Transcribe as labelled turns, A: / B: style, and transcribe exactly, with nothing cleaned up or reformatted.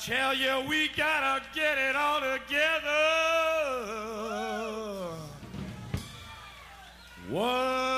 A: tell you, we gotta get it all together. One